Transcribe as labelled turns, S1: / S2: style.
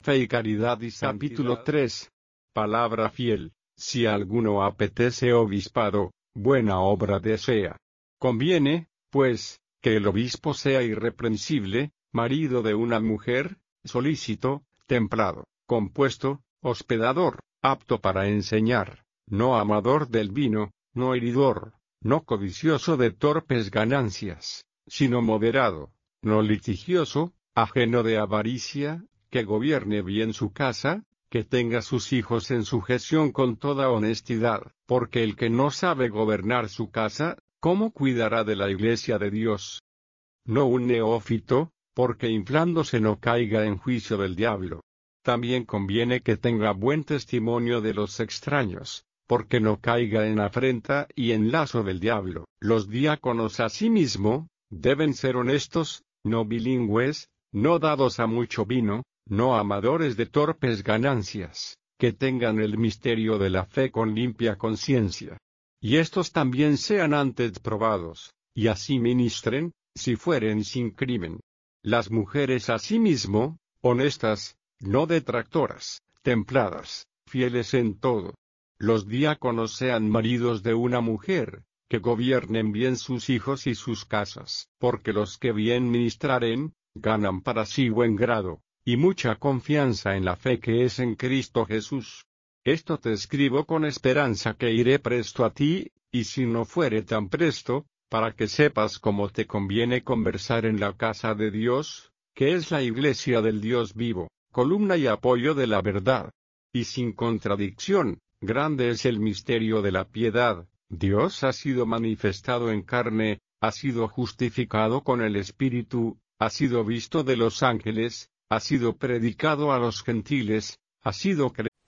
S1: Fe y Caridad y capítulo 3. Palabra fiel. Si alguno apetece obispado, buena obra desea. Conviene, pues, que el obispo sea irreprensible, marido de una mujer, solícito, templado, compuesto, hospedador, apto para enseñar, no amador del vino, no heridor, no codicioso de torpes ganancias, sino moderado, no litigioso, ajeno de avaricia, que gobierne bien su casa, que tenga sus hijos en sujeción con toda honestidad, porque el que no sabe gobernar su casa, ¿cómo cuidará de la iglesia de Dios? No un neófito, porque inflándose no caiga en juicio del diablo. También conviene que tenga buen testimonio de los extraños, porque no caiga en afrenta y en lazo del diablo. Los diáconos asimismo, deben ser honestos, no bilingües, no dados a mucho vino, no amadores de torpes ganancias, que tengan el misterio de la fe con limpia conciencia. Y estos también sean antes probados, y así ministren, si fueren sin crimen. Las mujeres asimismo, honestas, no detractoras, templadas, fieles en todo. Los diáconos sean maridos de una mujer, que gobiernen bien sus hijos y sus casas, porque los que bien ministraren, ganan para sí buen grado, y mucha confianza en la fe que es en Cristo Jesús. Esto te escribo con esperanza que iré presto a ti, y si no fuere tan presto, para que sepas cómo te conviene conversar en la casa de Dios, que es la iglesia del Dios vivo, columna y apoyo de la verdad. Y sin contradicción, grande es el misterio de la piedad. Dios ha sido manifestado en carne, ha sido justificado con el Espíritu, ha sido visto de los ángeles, ha sido predicado a los gentiles, ha sido creado